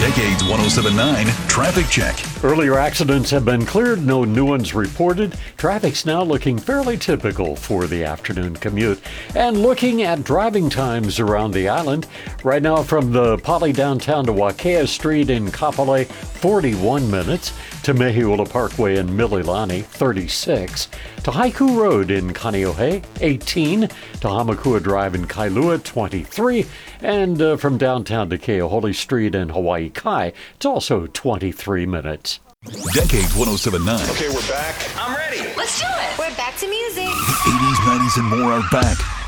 Decades 107.9 Traffic Check. Earlier accidents have been cleared, no new ones reported. Traffic's now looking fairly typical for the afternoon commute. And looking at driving times around the island, right now from the Poly downtown to Wakea Street in Kapolei, 41 minutes. To Mehiula Parkway in Mililani, 36. To Haiku Road in Kaneohe, 18. To Hamakua Drive in Kailua, 23. And from downtown to Keohole Street in Hawaii Kai, it's also 23 minutes. Decades 107.9. Okay, we're back. I'm ready. Let's do it. We're back to music. The 80s, 90s, and more are back